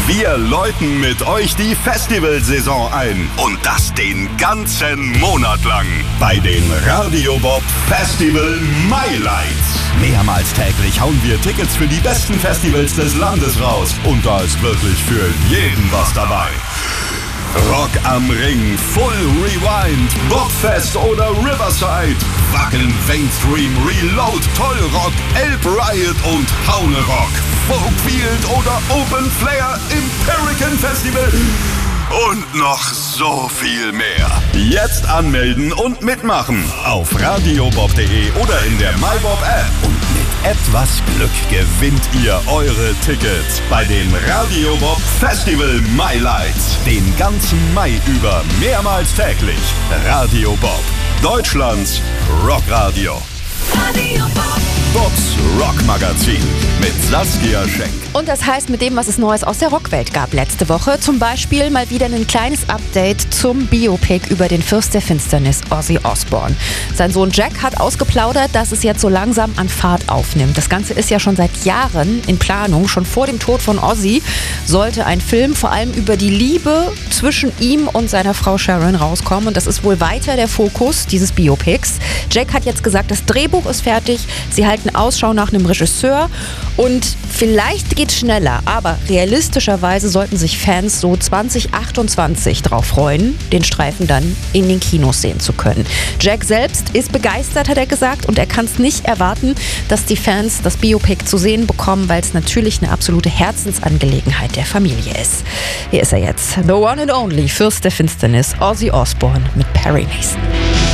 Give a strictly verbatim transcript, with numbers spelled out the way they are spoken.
Wir läuten mit euch die Festivalsaison ein. Und das den ganzen Monat lang. Bei den Radio Bob Festival Highlights. Mehrmals täglich hauen wir Tickets für die besten Festivals des Landes raus. Und da ist wirklich für jeden was dabei. Rock am Ring, Full Rewind, Bobfest oder Riverside, Wacken, Mainstream, Reload, Tollrock, Elb Riot und Haune Rock, Folkfield oder Open Flair im Pelican Festival und noch so viel mehr. Jetzt anmelden und mitmachen auf radiobob punkt de oder in der MyBob App. Und mit etwas Glück gewinnt ihr eure Tickets bei den Radio Bob Festival Highlights. Den ganzen Mai über mehrmals täglich. Radio Bob, Deutschlands Rockradio. Radio Bob. Bobs Rockmagazin mit Saskia Schenk. Und das heißt mit dem, was es Neues aus der Rockwelt gab letzte Woche. Zum Beispiel mal wieder ein kleines Update zum Biopic über den Fürst der Finsternis, Ozzy Osbourne. Sein Sohn Jack hat ausgeplaudert, dass es jetzt so langsam an Fahrt aufnimmt. Das Ganze ist ja schon seit Jahren in Planung. Schon vor dem Tod von Ozzy sollte ein Film vor allem über die Liebe zwischen ihm und seiner Frau Sharon rauskommen. Und das ist wohl weiter der Fokus dieses Biopics. Jack hat jetzt gesagt, das Drehbuch ist fertig. Sie halten Ausschau nach einem Regisseur und vielleicht geht's schneller, aber realistischerweise sollten sich Fans so zwanzig achtundzwanzig drauf freuen, den Streifen dann in den Kinos sehen zu können. Jack selbst ist begeistert, hat er gesagt, und er kann es nicht erwarten, dass die Fans das Biopic zu sehen bekommen, weil es natürlich eine absolute Herzensangelegenheit der Familie ist. Hier ist er jetzt, the one and only Fürst der Finsternis, Ozzy Osbourne mit Perry Mason.